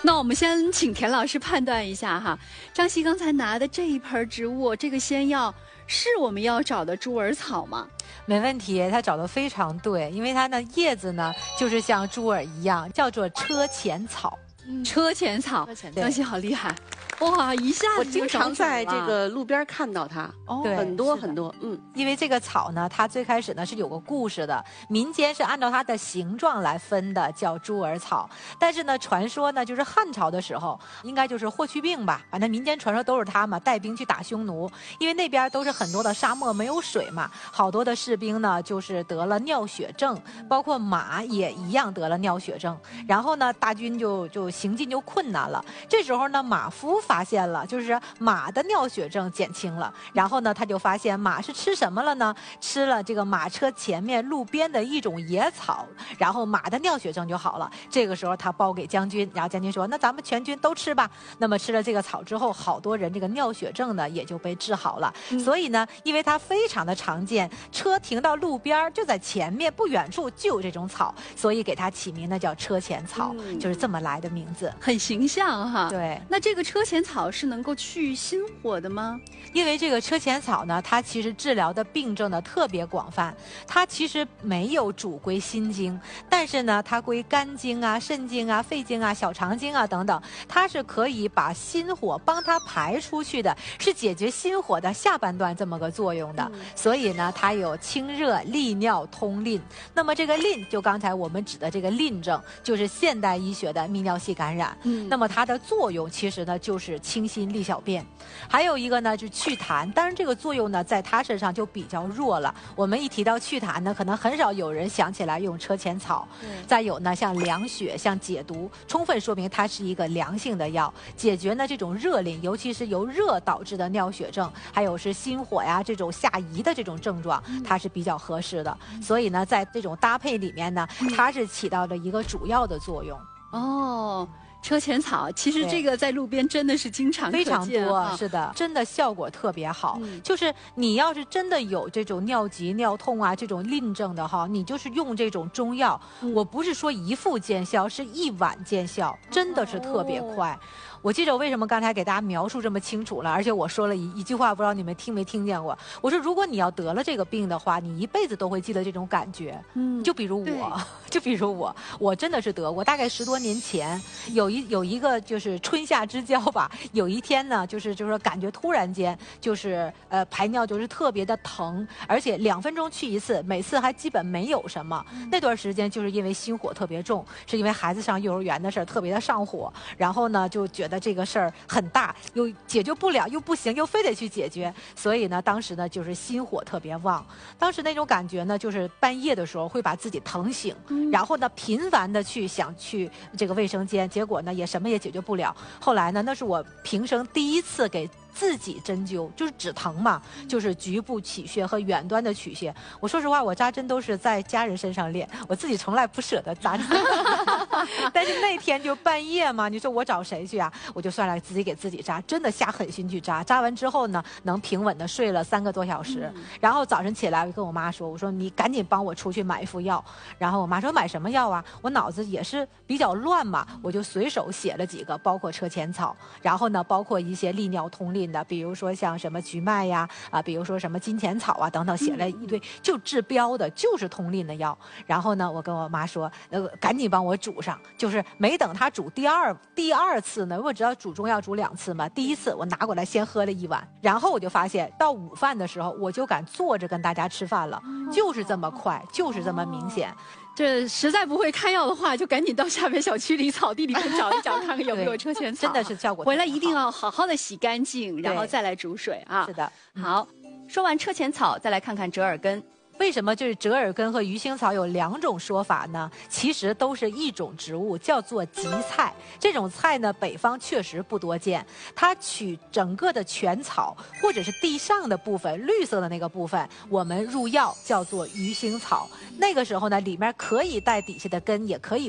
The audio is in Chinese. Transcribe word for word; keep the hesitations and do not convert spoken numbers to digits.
那我们先请田老师判断一下哈，张希刚才拿的这一盆植物，这个仙药是我们要找的猪耳草吗？ 没问题，他找的非常对，因为它的叶子呢，就是像猪耳一样，叫做车前草。 嗯、车前草，张希好厉害。哇，一下子我经常在这个路边看到它， 哦， 很多很多，嗯， 因为这个草呢，它最开始呢是有个故事的，民间是按照它的形状来分的，叫猪耳草。但是呢，传说呢，就是汉朝的时候，应该就是霍去病吧，反正民间传说都是他嘛，带兵去打匈奴，因为那边都是很多的沙漠，没有水嘛，好多的士兵呢就是得了尿血症，包括马也一样得了尿血症，然后呢，大军就就行进就困难了。这时候呢，马夫发现了，就是马的尿血症减轻了，然后呢，他就发现马是吃什么了呢？吃了这个马车前面路边的一种野草，然后马的尿血症就好了。这个时候他包给将军，然后将军说：“那咱们全军都吃吧。”那么吃了这个草之后，好多人这个尿血症呢也就被治好了。嗯、所以呢，因为它非常的常见，车停到路边就在前面不远处就有这种草，所以给它起名呢叫车前草，嗯、就是这么来的名字， 很形象哈。 对， 那这个车前草是能够去心火的吗？ 因为这个车前草呢，它其实治疗的病症呢特别广泛，它其实没有主归心经，但是呢，它归肝经啊、肾经啊、肺经啊、小肠经啊等等，它是可以把心火帮它排出去的，是解决心火的下半段这么个作用的。嗯、所以呢，它有清热利尿通淋。那么这个淋，就刚才我们指的这个淋症，就是现代医学的泌尿系感染。嗯，那么它的作用其实呢就是清心利小便，还有一个呢就是祛痰，当然这个作用呢在它身上就比较弱了。我们一提到祛痰呢，可能很少有人想起来用车前草。再有呢，像凉血、像解毒，充分说明它是一个凉性的药，解决呢这种热淋，尤其是由热导致的尿血症，还有是心火呀这种下移的这种症状，它是比较合适的。所以呢，在这种搭配里面呢，它是起到了一个主要的作用。 哦。车前草其实这个在路边真的是经常非常多，是的，真的效果特别好。嗯、就是你要是真的有这种尿急、尿痛啊这种淋症的哈，你就是用这种中药，嗯、我不是说一副见效，是一晚见效，真的是特别快。哦、我记着我为什么刚才给大家描述这么清楚了，而且我说了一一句话，不知道你们听没听见过？我说如果你要得了这个病的话，你一辈子都会记得这种感觉。嗯，就比如我，就比如我，我真的是得过，大概十多年前有一。有一个就是春夏之交吧，有一天呢，就是就是说感觉突然间就是呃排尿就是特别的疼，而且两分钟去一次，每次还基本没有什么。嗯、那段时间就是因为心火特别重，是因为孩子上幼儿园的事儿特别的上火，然后呢就觉得这个事儿很大，又解决不了，又不行，又非得去解决，所以呢当时呢就是心火特别旺。当时那种感觉呢，就是半夜的时候会把自己疼醒，嗯、然后呢频繁的去想去这个卫生间，结果呢。也什么也解决不了。后来呢，那是我平生第一次给自己针灸，就是止疼嘛，就是局部取穴和远端的取穴。我说实话，我扎针都是在家人身上练，我自己从来不舍得扎针。但是那天就半夜嘛，你说我找谁去啊？我就算了，自己给自己扎，真的下狠心去扎。扎完之后呢，能平稳的睡了三个多小时。嗯、然后早晨起来，我跟我妈说：“我说你赶紧帮我出去买一副药。”然后我妈说：“买什么药啊？”我脑子也是比较乱嘛，我就随手写了几个，包括车前草，然后呢，包括一些利尿通淋的，比如说像什么菊麦呀，啊，比如说什么金钱草啊等等，写了一堆，就治标的，就是通淋的药。然后呢，我跟我妈说，呃，赶紧帮我煮上。就是没等她煮第二第二次呢，我只要煮中药煮两次嘛。第一次我拿过来先喝了一碗，然后我就发现到午饭的时候，我就敢坐着跟大家吃饭了，就是这么快，就是这么明显。 这实在不会开药的话，就赶紧到下面小区里草地里面找一找，看看有没有车前草。 真的是效果。 回来一定要好好的洗干净，然后再来煮水啊。 是的。 好，说完车前草，再来看看折耳根。 为什么就是折耳根和鱼腥草有两种说法呢？其实都是一种植物，叫做荠菜。这种菜呢，北方确实不多见。它取整个的全草或者是地上的部分，绿色的那个部分，我们入药叫做鱼腥草。那个时候呢，里面可以带底下的根，也可以